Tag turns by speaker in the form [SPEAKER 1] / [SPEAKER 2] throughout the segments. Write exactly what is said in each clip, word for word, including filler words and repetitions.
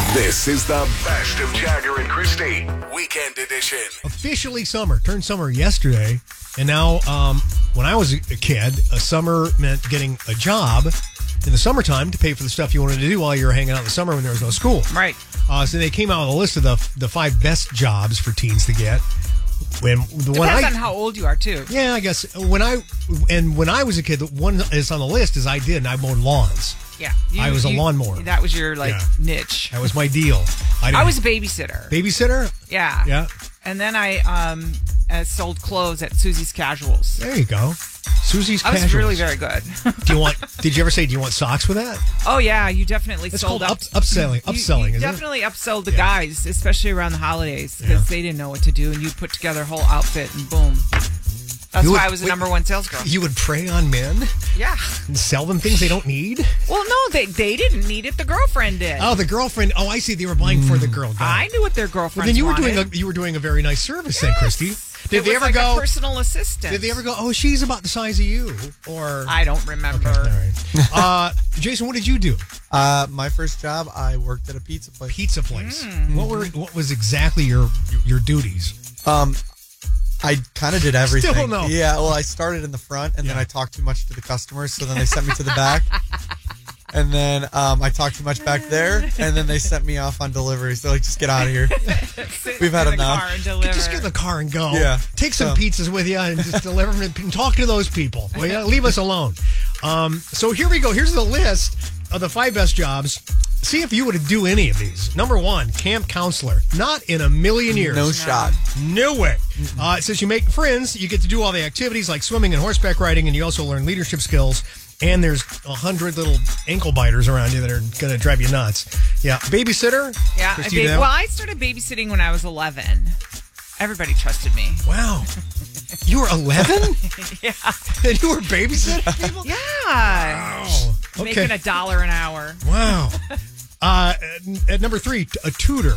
[SPEAKER 1] This is the best of Jagger and Christy, Weekend Edition.
[SPEAKER 2] Officially summer. Turned summer yesterday. And now, um, when I was a kid, a summer meant getting a job in the summertime to pay for the stuff you wanted to do while you were hanging out in the summer when there was no school.
[SPEAKER 3] Right.
[SPEAKER 2] Uh, so they came out with a list of the the five best jobs for teens to get. When the
[SPEAKER 3] Depends
[SPEAKER 2] one I,
[SPEAKER 3] on how old you are, too.
[SPEAKER 2] Yeah, I guess. When I and when I was a kid, the one that's on the list is I did, and I mowed lawns.
[SPEAKER 3] Yeah. You,
[SPEAKER 2] I was a
[SPEAKER 3] you-
[SPEAKER 2] lawnmower.
[SPEAKER 3] That was your, like,
[SPEAKER 2] Yeah.
[SPEAKER 3] niche.
[SPEAKER 2] That was my deal. I,
[SPEAKER 3] I was a babysitter.
[SPEAKER 2] babysitter.
[SPEAKER 3] Yeah.
[SPEAKER 2] Yeah.
[SPEAKER 3] And then I um uh, sold clothes at Susie's Casuals.
[SPEAKER 2] There you go. Susie's
[SPEAKER 3] I was
[SPEAKER 2] Casuals.
[SPEAKER 3] really very good.
[SPEAKER 2] Do you want? Did you ever say? Do you want socks with that?
[SPEAKER 3] Oh, yeah. You definitely
[SPEAKER 2] It's
[SPEAKER 3] sold
[SPEAKER 2] called
[SPEAKER 3] up.
[SPEAKER 2] up, upselling.
[SPEAKER 3] You-
[SPEAKER 2] Upselling.
[SPEAKER 3] You,
[SPEAKER 2] is
[SPEAKER 3] definitely upsold the
[SPEAKER 2] Yeah.
[SPEAKER 3] guys, especially around the holidays, because
[SPEAKER 2] Yeah.
[SPEAKER 3] they didn't know what to do, and you'd put together a whole outfit, and boom. That's
[SPEAKER 2] You
[SPEAKER 3] why
[SPEAKER 2] would-
[SPEAKER 3] I was the
[SPEAKER 2] wait,
[SPEAKER 3] number one sales girl.
[SPEAKER 2] it? You would prey on men
[SPEAKER 3] Yeah.
[SPEAKER 2] and sell them things they don't need.
[SPEAKER 3] Well, no, they they didn't need it. The girlfriend did.
[SPEAKER 2] Oh, the girlfriend. Oh, I see. They were buying for the girl. Got
[SPEAKER 3] I
[SPEAKER 2] it.
[SPEAKER 3] knew what their
[SPEAKER 2] Well,
[SPEAKER 3] girlfriends
[SPEAKER 2] then you were
[SPEAKER 3] wanted.
[SPEAKER 2] doing a you were doing a very nice service, then, Christy. Did
[SPEAKER 3] It
[SPEAKER 2] they
[SPEAKER 3] was
[SPEAKER 2] ever
[SPEAKER 3] like
[SPEAKER 2] go?
[SPEAKER 3] a personal assistant?
[SPEAKER 2] Did they ever go? Oh, she's about the size of you, or
[SPEAKER 3] I don't remember.
[SPEAKER 2] Okay, all right. uh, Jason, what did you do?
[SPEAKER 4] Uh, my first job, I worked at a pizza place.
[SPEAKER 2] Pizza place.
[SPEAKER 3] Mm.
[SPEAKER 2] What were what was exactly your your duties?
[SPEAKER 4] Um, I kind of did everything.
[SPEAKER 2] Still no.
[SPEAKER 4] Yeah, well, I started in the front, and then
[SPEAKER 2] Yeah.
[SPEAKER 4] I talked too much to the customers, so then they sent me to the back. And then um, I talked too much back there, and then they sent me off on deliveries. They're like, just get out of here.
[SPEAKER 3] Sit
[SPEAKER 4] We've had
[SPEAKER 3] in the
[SPEAKER 4] enough.
[SPEAKER 3] car and deliver.
[SPEAKER 2] Just get in the car and go.
[SPEAKER 4] Yeah.
[SPEAKER 2] Take some
[SPEAKER 4] So-
[SPEAKER 2] pizzas with you and just deliver them and talk to those people. Will you? Leave us alone. Um, so here we go. Here's the list of the five best jobs. See if you would do any of these. Number one, camp counselor. Not in a million years.
[SPEAKER 4] No shot.
[SPEAKER 2] No way. Uh, it says you make friends. You get to do all the activities like swimming and horseback riding, and you also learn leadership skills. And there's a hundred little ankle biters around you that are going to drive you nuts. Yeah. Babysitter?
[SPEAKER 3] Yeah. I
[SPEAKER 2] Christy, you
[SPEAKER 3] ba-
[SPEAKER 2] know?
[SPEAKER 3] well, I started babysitting when I was eleven. Everybody trusted me.
[SPEAKER 2] Wow. You were eleven?
[SPEAKER 3] Yeah.
[SPEAKER 2] And you were babysitting people?
[SPEAKER 3] Yeah.
[SPEAKER 2] Oh, okay.
[SPEAKER 3] Making a dollar an hour.
[SPEAKER 2] Wow. Uh, at, at number three, a tutor.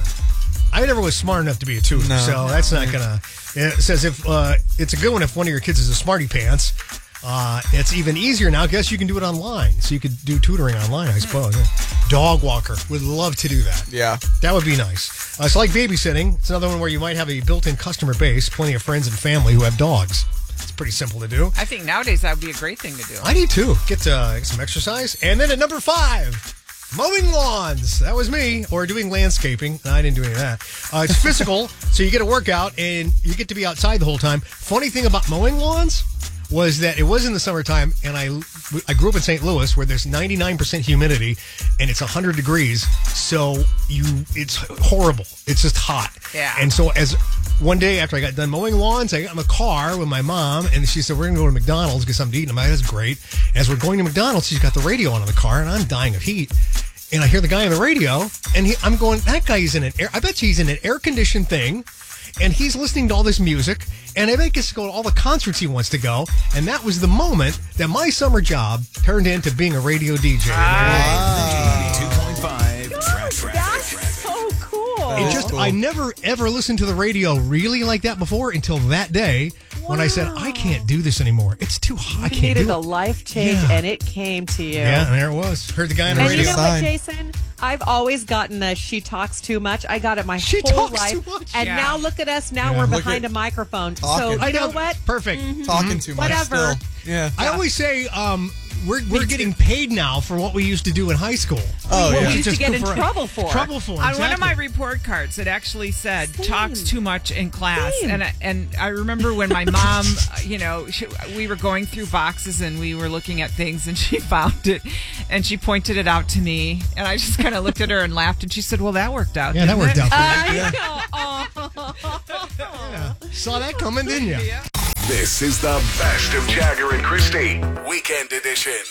[SPEAKER 2] I never was smart enough to be a tutor,
[SPEAKER 4] No.
[SPEAKER 2] so that's not gonna. It says if uh, it's a good one if one of your kids is a smarty pants. Uh, it's even easier now. I guess you can do it online, so you could do tutoring online. I suppose. Dog walker, would love to do that.
[SPEAKER 4] Yeah.
[SPEAKER 2] That would be nice. Uh, it's like babysitting. It's another one where you might have a built-in customer base, plenty of friends and family who have dogs. It's pretty simple to do.
[SPEAKER 3] I think nowadays that would be a great thing to do.
[SPEAKER 2] I need too. Get, uh, get some exercise. And then at number five, mowing lawns. That was me. Or doing landscaping. No, I didn't do any of that. Uh, it's physical, so you get a workout and you get to be outside the whole time. Funny thing about mowing lawns was that it was in the summertime, and I, I grew up in Saint Louis where there's ninety-nine percent humidity and it's one hundred degrees. So you, it's horrible. It's just hot.
[SPEAKER 3] Yeah.
[SPEAKER 2] And so as one day after I got done mowing lawns, I got in the car with my mom, and she said, we're going to go to McDonald's, get something to eat. And I'm like, that's great. As we're going to McDonald's, she's got the radio on in the car, and I'm dying of heat. And I hear the guy on the radio, and he, I'm going, that guy is in an air, I bet you he's in an air-conditioned thing, and he's listening to all this music, and I bet he gets to go to all the concerts he wants to go. And that was the moment that my summer job turned into being a radio D J.
[SPEAKER 1] eighty-two point five Trash
[SPEAKER 5] That's so cool.
[SPEAKER 2] It just,
[SPEAKER 4] cool.
[SPEAKER 2] I never ever listened to the radio really like that before until that day when I said, I can't do this anymore. It's too hot. I
[SPEAKER 5] You
[SPEAKER 2] can't
[SPEAKER 5] needed
[SPEAKER 2] do
[SPEAKER 5] a
[SPEAKER 2] it.
[SPEAKER 5] life change,
[SPEAKER 2] Yeah.
[SPEAKER 5] and it came to you.
[SPEAKER 2] Yeah, and there it was. Heard the guy on the
[SPEAKER 5] And
[SPEAKER 2] radio.
[SPEAKER 5] you know
[SPEAKER 4] Sign.
[SPEAKER 5] what, Jason? I've always gotten the she talks too much. I got it my
[SPEAKER 2] She
[SPEAKER 5] whole
[SPEAKER 2] talks
[SPEAKER 5] life.
[SPEAKER 2] too much.
[SPEAKER 5] And
[SPEAKER 3] Yeah.
[SPEAKER 5] now look at us. Now
[SPEAKER 2] Yeah.
[SPEAKER 5] we're
[SPEAKER 4] Look
[SPEAKER 5] behind
[SPEAKER 4] at-
[SPEAKER 5] a microphone. So
[SPEAKER 4] Talking.
[SPEAKER 5] you
[SPEAKER 2] I
[SPEAKER 5] know
[SPEAKER 2] know.
[SPEAKER 5] what?
[SPEAKER 2] Perfect.
[SPEAKER 4] Talking too much
[SPEAKER 5] Whatever.
[SPEAKER 4] still. Yeah.
[SPEAKER 2] I always say um, we're, we're getting paid now for what we used to do in high school.
[SPEAKER 4] Oh,
[SPEAKER 5] What
[SPEAKER 4] yeah.
[SPEAKER 5] we used to
[SPEAKER 2] Just
[SPEAKER 5] get
[SPEAKER 2] go
[SPEAKER 5] in
[SPEAKER 2] for-
[SPEAKER 5] trouble for.
[SPEAKER 2] Trouble for.
[SPEAKER 3] On one of
[SPEAKER 2] exactly.
[SPEAKER 3] my report cards, it actually said
[SPEAKER 5] Same.
[SPEAKER 3] talks too much in class,
[SPEAKER 5] Same.
[SPEAKER 3] and I, and I remember when my mom, you know, she, we were going through boxes and we were looking at things, and she found it, and she pointed it out to me, and I just kind of looked at her and laughed, and she said, "Well, that worked out."
[SPEAKER 2] Yeah, that
[SPEAKER 3] didn't
[SPEAKER 2] worked
[SPEAKER 3] it?"
[SPEAKER 2] out for you.
[SPEAKER 5] I know. Oh.
[SPEAKER 2] Yeah. Saw that coming, didn't you?
[SPEAKER 1] This is the best of Jagger and Christy, Weekend Edition.